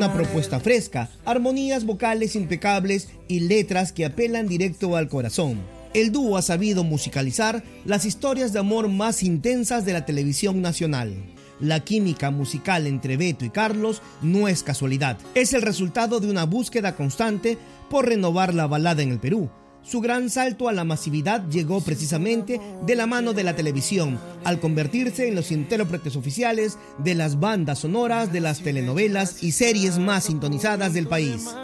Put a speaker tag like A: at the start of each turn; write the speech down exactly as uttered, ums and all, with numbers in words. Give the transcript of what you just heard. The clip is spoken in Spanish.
A: una propuesta fresca, armonías vocales impecables y letras que apelan directo al corazón. El dúo ha sabido musicalizar las historias de amor más intensas de la televisión nacional. La química musical entre Beto y Carlos no es casualidad, es el resultado de una búsqueda constante por renovar la balada en el Perú. Su gran salto a la masividad llegó precisamente de la mano de la televisión, al convertirse en los intérpretes oficiales de las bandas sonoras de las telenovelas y series más sintonizadas del país.